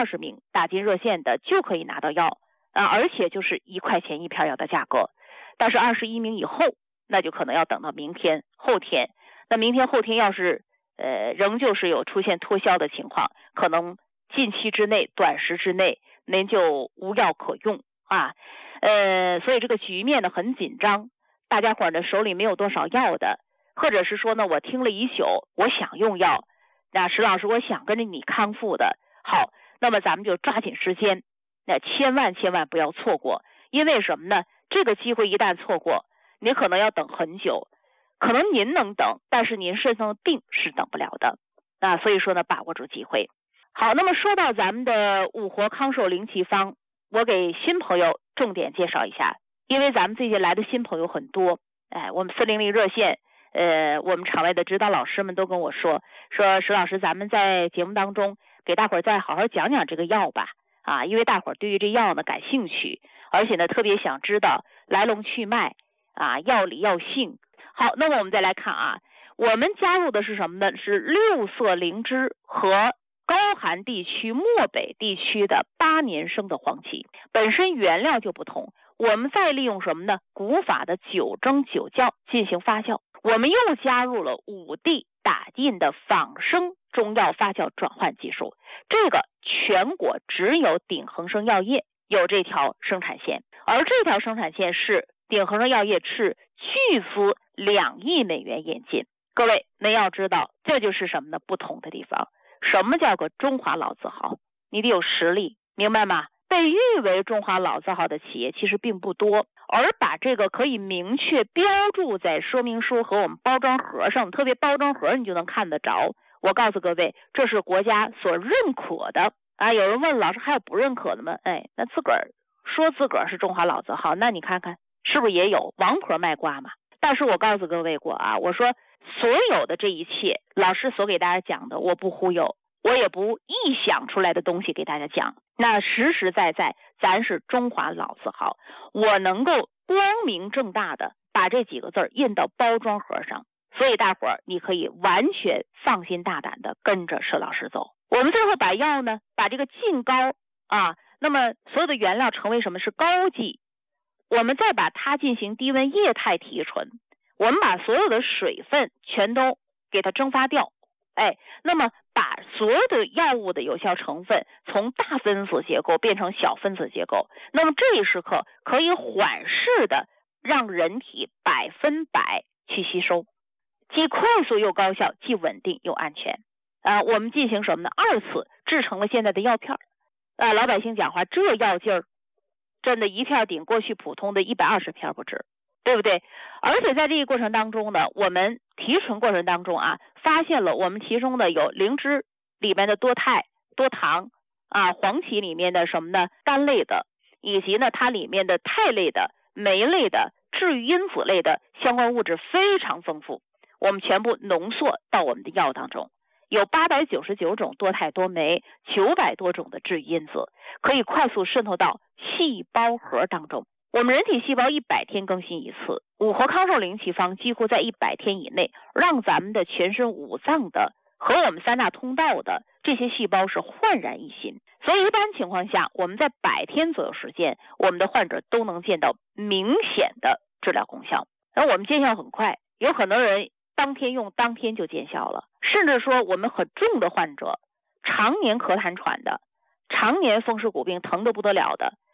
20名打进热线的就可以拿到药而且就是1块钱一片药的价格。但是21名以后，那就可能要等到明天、后天。那明天、后天要是仍旧是有出现脱销的情况，可能近期之内、短时之内您就无药可用所以这个局面呢很紧张，大家伙呢手里没有多少药的，或者是说呢我听了一宿，我想用药，那石老师我想跟着你康复的，好，那么咱们就抓紧时间，那千万不要错过。因为什么呢？这个机会一旦错过，您可能要等很久，可能您能等，但是您身上的病是等不了的所以说呢把握住机会。好，那么说到咱们的五活康寿灵奇方，我给新朋友重点介绍一下，因为咱们最近来的新朋友很多，我们400热线我们场外的指导老师们都跟我说石老师，咱们在节目当中给大伙儿再好好讲讲这个药吧因为大伙儿对于这药呢感兴趣，而且呢特别想知道来龙去脉药理药性。好，那么我们再来看我们加入的是什么呢？是6色灵芝和高寒地区、漠北地区的8年生的黄芪，本身原料就不同，我们再利用什么呢？古法的9蒸9酵进行发酵，我们又加入了5地打印的仿生中药发酵转换技术，这个全国只有鼎恒生药业有这条生产线，而这条生产线是鼎恒生药业斥巨资2亿美元引进。各位您要知道，这就是什么呢？不同的地方。什么叫个中华老字号？你得有实力，明白吗？被誉为中华老字号的企业其实并不多，而把这个可以明确标注在说明书和我们包装盒上，特别包装盒你就能看得着。我告诉各位，这是国家所认可的有人问老师还有不认可的吗？那自个儿说自个儿是中华老字号，那你看看是不是也有王婆卖瓜嘛？但是我告诉各位过我说所有的这一切老师所给大家讲的，我不忽悠，我也不臆想出来的东西给大家讲，那实实在在咱是中华老字号，我能够光明正大的把这几个字印到包装盒上，所以大伙儿你可以完全放心大胆的跟着佘老师走。我们最后把药呢，把这个浸膏那么所有的原料成为什么？是膏剂，我们再把它进行低温液态提纯，我们把所有的水分全都给它蒸发掉，那么把所有的药物的有效成分从大分子结构变成小分子结构，那么这一时刻可以缓释的让人体100%去吸收，既快速又高效，既稳定又安全我们进行什么呢？2次制成了现在的药片老百姓讲话，这药劲儿真的一片顶过去普通的120片不止，对不对？而且在这个过程当中呢，我们提纯过程当中发现了我们其中的有灵芝里面的多肽、多糖黄芪里面的什么呢？苷类的，以及呢它里面的肽类的、酶类的、治愈因子类的相关物质非常丰富，我们全部浓缩到我们的药当中。有899种多肽多酶，900多种的治愈因子，可以快速渗透到细胞核当中。我们人体细胞100天更新一次，五活康寿灵奇方几乎在100天以内，让咱们的全身五脏的和我们3大通道的这些细胞是焕然一新。所以一般情况下，我们在100天左右时间，我们的患者都能见到明显的治疗功效。而我们见效很快，有很多人当天用当天就见效了，甚至说我们很重的患者，常年咳痰喘的，常年风湿骨病疼得不得了的，